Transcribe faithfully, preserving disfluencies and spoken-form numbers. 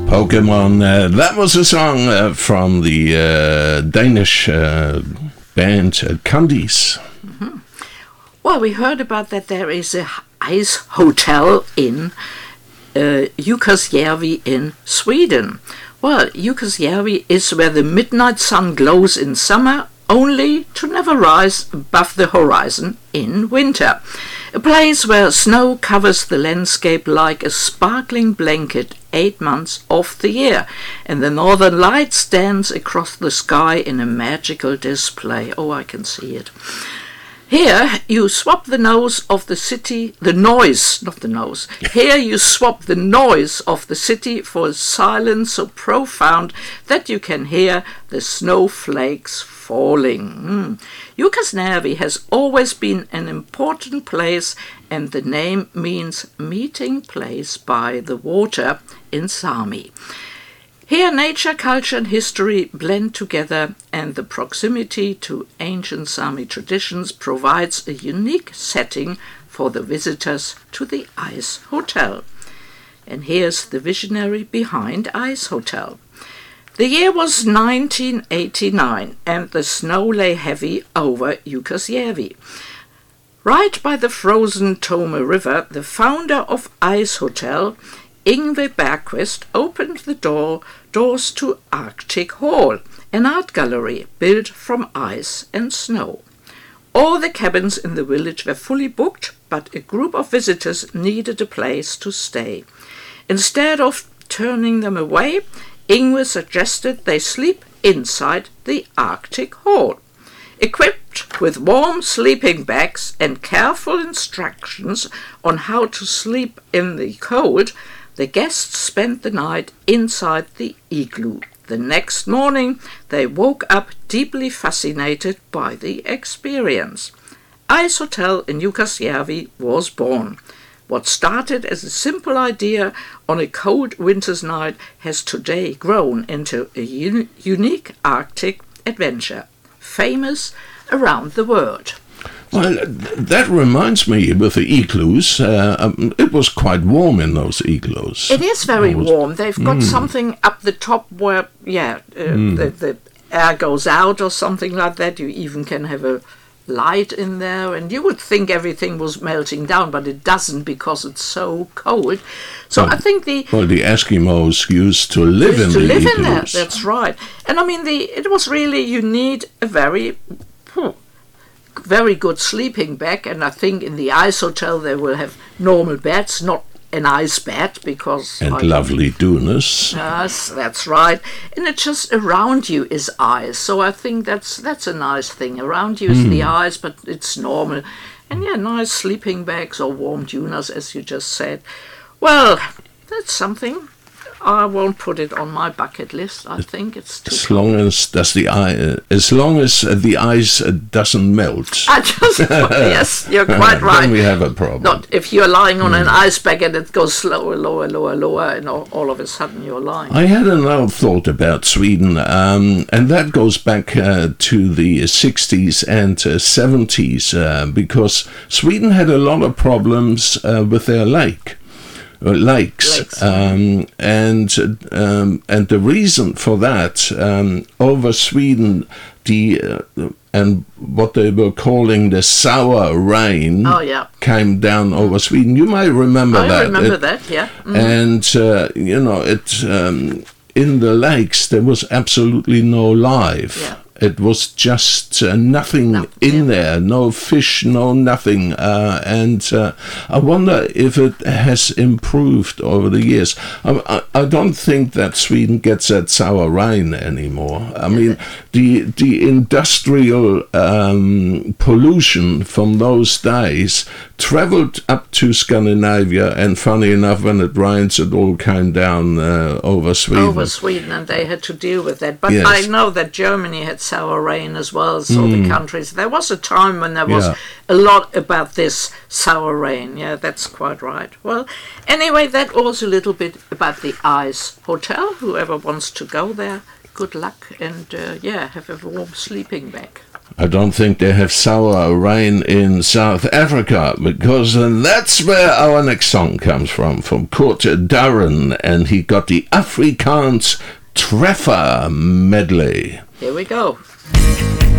Pokemon. Uh, that was a song uh, from the uh, Danish uh, band uh, Candice. Mm-hmm. Well, we heard about that there is a ice hotel in uh, Jukkasjärvi in Sweden. Well, Jukkasjärvi is where the midnight sun glows in summer, only to never rise above the horizon in winter. A place where snow covers the landscape like a sparkling blanket eight months of the year, and the northern lights dance across the sky in a magical display. Oh, I can see it. Here you swap the nose of the city, the noise, not the nose. Here you swap the noise of the city for a silence so profound that you can hear the snowflakes falling. Mm. Jukkasjärvi has always been an important place, and the name means meeting place by the water in Sami. Here nature, culture and history blend together, and the proximity to ancient Sami traditions provides a unique setting for the visitors to the Ice Hotel. And here's the visionary behind Ice Hotel. The year was nineteen eighty-nine, and the snow lay heavy over Jukkasjärvi. Right by the frozen Tome River, the founder of Ice Hotel, Yngve Bergqvist, opened the door doors to Arctic Hall, an art gallery built from ice and snow. All the cabins in the village were fully booked, but a group of visitors needed a place to stay. Instead of turning them away, Yngve suggested they sleep inside the Arctic Hall. Equipped with warm sleeping bags and careful instructions on how to sleep in the cold, the guests spent the night inside the igloo. The next morning, they woke up deeply fascinated by the experience. Ice Hotel in Jukkasjärvi was born. What started as a simple idea on a cold winter's night has today grown into a un- unique Arctic adventure, famous around the world. Well, that reminds me with the igloos. Uh, um, it was quite warm in those igloos. It is very was, warm. They've got mm. something up the top where, yeah, uh, mm. the, the air goes out or something like that. You even can have a light in there, and you would think everything was melting down, but it doesn't because it's so cold. So well, I think the well, the Eskimos used to live used in to the live igloos. in there. That's right. And I mean, the it was really you need a very. Hmm, very good sleeping bag, and I think in the Ice Hotel they will have normal beds, not an ice bed, because and I lovely dunes. Yes, that's right. And it just around you is ice, so I think that's that's a nice thing. Around you is mm. the ice, but it's normal. And yeah, nice sleeping bags or warm dunas, as you just said. Well, that's something. I won't put it on my bucket list. I think it's too as long as does the uh, as long as uh, the ice uh, doesn't melt. I just yes, you're quite right. Then we have a problem. Not if you're lying on mm. an ice bag and it goes slower, lower, lower, lower, and all, all of a sudden you're lying. I had another thought about Sweden, um, and that goes back uh, to the sixties and uh, seventies, uh, because Sweden had a lot of problems uh, with their lake. Lakes, Lakes. Um, and um, and the reason for that um, over Sweden, the uh, and what they were calling the sour rain oh, yeah. came down over Sweden. You might remember I that. I remember it, that, yeah. Mm-hmm. And uh, you know, it um, in the lakes there was absolutely no life. Yeah. It was just uh, nothing no, in yeah. there, no fish, no nothing. Uh, and uh, I wonder if it has improved over the years. I, I, I don't think that Sweden gets that sour rain anymore. I mean, the the industrial um, pollution from those days traveled up to Scandinavia, and funny enough, when it rains, it all came down uh, over Sweden. Over Sweden, and they had to deal with that. But yes. I know that Germany had sour rain as well as all mm. the countries. There was a time when there was yeah. a lot about this sour rain. Yeah, that's quite right. Well, anyway, that was a little bit about the Ice Hotel. Whoever wants to go there, good luck, and uh, yeah, have a warm sleeping bag. I don't think they have sour rain in South Africa, because uh, that's where our next song comes from, from Kurt Darren, and he got the Afrikaans Treffer medley. Here we go.